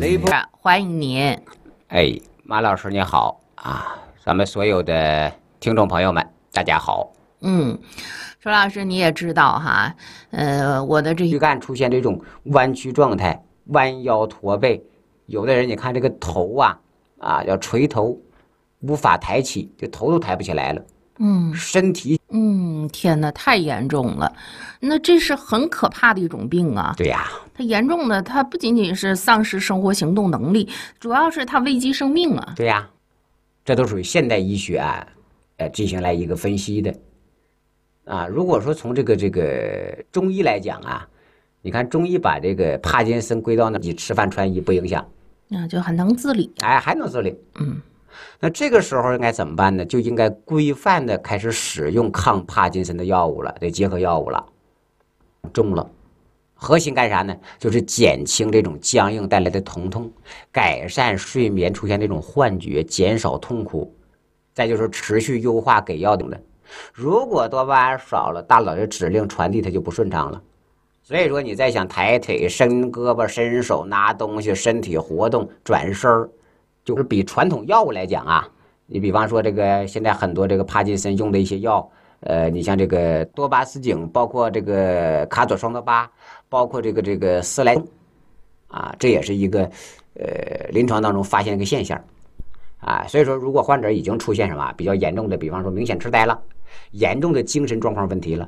欢迎您。 哎，马老师你好啊，咱们所有的听众朋友们，大家好。 周老师你也知道哈，我的这躯干出现这种弯曲状态，弯腰驼背，有的人你看这个头要垂头，无法抬起，这头都抬不起来了。身体天哪，太严重了，那这是很可怕的一种病啊。 对呀， 它严重的，它不仅仅是丧失生活行动能力，主要是它危及生命啊。 对呀，这都属于现代医学进行来一个分析的啊。如果说从这个中医来讲啊，你看中医把这个帕金森归到那你吃饭穿衣不影响， 那就很能自理。 哎，还能自理。那这个时候应该怎么办呢？就应该规范的开始使用抗帕金森的药物了，这结合药物了。中了，核心干啥呢？就是减轻这种僵硬带来的疼痛，改善睡眠出现这种幻觉，减少痛苦，再就是持续优化给药等的。如果多巴胺少了，大脑的指令传递它就不顺畅了。所以说你再想抬腿、伸胳膊、伸手、拿东西、身体活动、转身儿，就是比传统药物来讲啊，你比方说这个现在很多这个帕金森用的一些药，你像这个多巴斯汀，包括这个卡佐双多巴，包括这个司来啊，这也是一个临床当中发现一个现象啊。所以说，如果患者已经出现什么比较严重的，比方说明显痴呆了，严重的精神状况问题了，